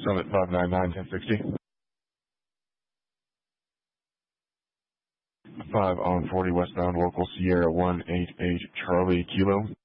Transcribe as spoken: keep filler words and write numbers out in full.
Summit five nine nine, ten sixty. five on forty westbound, local Sierra one eight eight Charlie Kilo.